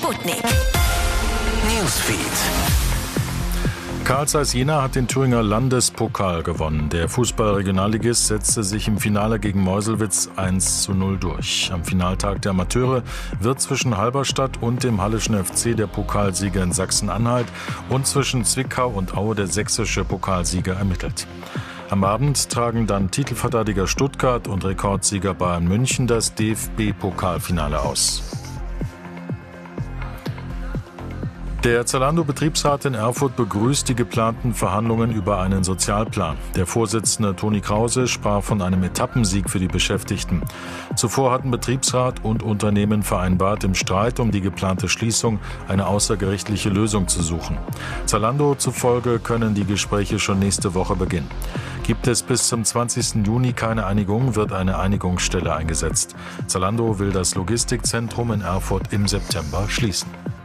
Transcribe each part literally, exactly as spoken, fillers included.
Sputnik Newsfeed. Carl Zeiss Jena hat den Thüringer Landespokal gewonnen. Der Fußball-Regionalligist setzte sich im Finale gegen Meuselwitz eins zu null durch. Am Finaltag der Amateure wird zwischen Halberstadt und dem Halleschen F C der Pokalsieger in Sachsen-Anhalt und zwischen Zwickau und Aue der sächsische Pokalsieger ermittelt. Am Abend tragen dann Titelverteidiger Stuttgart und Rekordsieger Bayern München das D F B-Pokalfinale aus. Der Zalando-Betriebsrat in Erfurt begrüßt die geplanten Verhandlungen über einen Sozialplan. Der Vorsitzende Toni Krause sprach von einem Etappensieg für die Beschäftigten. Zuvor hatten Betriebsrat und Unternehmen vereinbart, im Streit um die geplante Schließung eine außergerichtliche Lösung zu suchen. Zalando zufolge können die Gespräche schon nächste Woche beginnen. Gibt es bis zum zwanzigsten Juni keine Einigung, wird eine Einigungsstelle eingesetzt. Zalando will das Logistikzentrum in Erfurt im September schließen.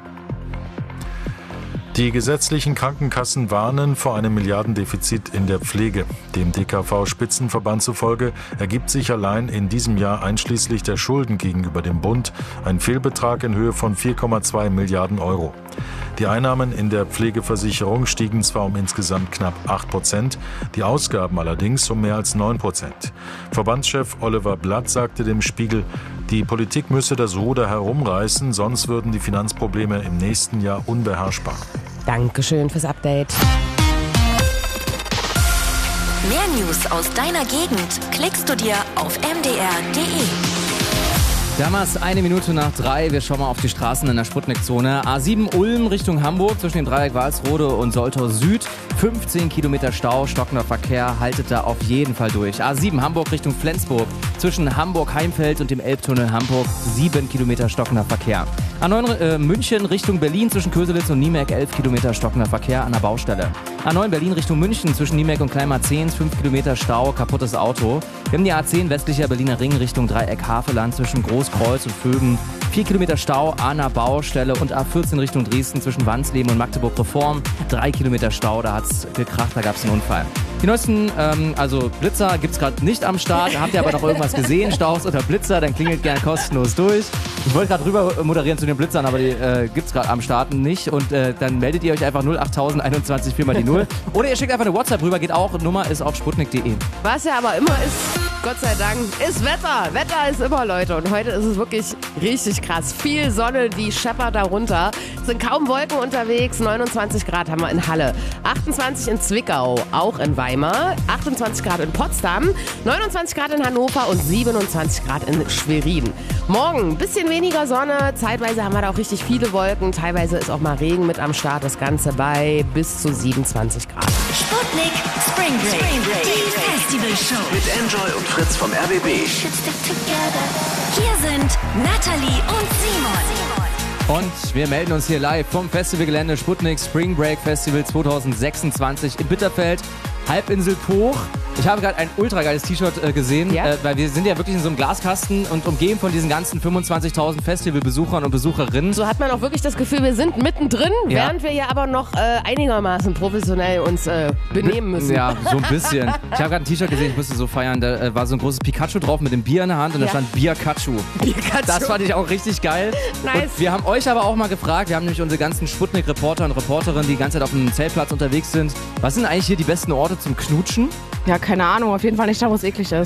Die gesetzlichen Krankenkassen warnen vor einem Milliardendefizit in der Pflege. Dem D K V-Spitzenverband zufolge ergibt sich allein in diesem Jahr einschließlich der Schulden gegenüber dem Bund ein Fehlbetrag in Höhe von vier Komma zwei Milliarden Euro. Die Einnahmen in der Pflegeversicherung stiegen zwar um insgesamt knapp acht Prozent, die Ausgaben allerdings um mehr als neun Prozent. Verbandschef Oliver Blatt sagte dem Spiegel, die Politik müsse das Ruder herumreißen, sonst würden die Finanzprobleme im nächsten Jahr unbeherrschbar. Dankeschön fürs Update. Mehr News aus deiner Gegend klickst du dir auf m d r punkt d e. Damals eine Minute nach drei. Wir schauen mal auf die Straßen in der Sputnik-Zone. A sieben Ulm Richtung Hamburg zwischen dem Dreieck Walsrode und Soltau Süd. fünfzehn Kilometer Stau, stockender Verkehr, haltet da auf jeden Fall durch. A sieben Hamburg Richtung Flensburg zwischen Hamburg-Heimfeld und dem Elbtunnel Hamburg. sieben Kilometer stockender Verkehr. A neun äh, München Richtung Berlin zwischen Köselitz und Niemek. elf Kilometer stockender Verkehr an der Baustelle. A neun Berlin Richtung München zwischen Niemek und Kleinmarzehns. fünf Kilometer Stau, kaputtes Auto. Wir haben die A zehn westlicher Berliner Ring Richtung Dreieck Havelland zwischen Großkreuz und Vögen. vier Kilometer Stau an der Baustelle und A vierzehn Richtung Dresden zwischen Wansleben und Magdeburg-Reform. drei Kilometer Stau, da hat's gekracht, da gab's einen Unfall. Die neuesten, ähm, also Blitzer gibt's gerade nicht am Start. Habt ihr aber noch irgendwas gesehen, Staus oder Blitzer, dann klingelt gern kostenlos durch. Ich wollte gerade rüber moderieren zu den Blitzern, aber die äh, gibt's gerade am Start nicht. Und äh, dann meldet ihr euch einfach null acht null eins eins vier mal die null. Oder ihr schickt einfach eine WhatsApp rüber, geht auch. Nummer ist auf sputnik punkt d e. Was ja aber immer ist, Gott sei Dank, ist Wetter. Wetter ist immer, Leute. Und heute ist es wirklich richtig krass. Viel Sonne, die scheppert da runter. Es sind kaum Wolken unterwegs. neunundzwanzig Grad haben wir in Halle. achtundzwanzig in Zwickau, auch in Weimar. achtundzwanzig Grad in Potsdam. neunundzwanzig Grad in Hannover und siebenundzwanzig Grad in Schwerin. Morgen ein bisschen weniger Sonne. Zeitweise haben wir da auch richtig viele Wolken. Teilweise ist auch mal Regen mit am Start. Das Ganze bei bis zu siebenundzwanzig Grad. Sputnik Spring Break. Spring Break. Die Festivalshow. Mit Enjoy und Fritz vom R B B. Hier sind Natalie und Simon. Und wir melden uns hier live vom Festivalgelände Sputnik Spring Break Festival zwanzig sechsundzwanzig in Bitterfeld, Halbinsel Poch. Ich habe gerade ein ultra geiles T-Shirt äh, gesehen, Ja. äh, weil wir sind ja wirklich in so einem Glaskasten und umgeben von diesen ganzen fünfundzwanzigtausend Festivalbesuchern und Besucherinnen. So hat man auch wirklich das Gefühl, wir sind mittendrin, Ja. während wir ja aber noch äh, einigermaßen professionell uns äh, benehmen müssen. Ja, so ein bisschen. Ich habe gerade ein T-Shirt gesehen, ich musste so feiern, da äh, war so ein großes Pikachu drauf mit dem Bier in der Hand und da Ja. stand Bierkachu. Pikachu. Das fand ich auch richtig geil. Nice. Und wir haben euch aber auch mal gefragt, wir haben nämlich unsere ganzen Sputnik-Reporter und Reporterinnen, die die ganze Zeit auf dem Zeltplatz unterwegs sind. Was sind eigentlich hier die besten Orte zum Knutschen? Ja, keine Ahnung, auf jeden Fall nicht da, wo es eklig ist.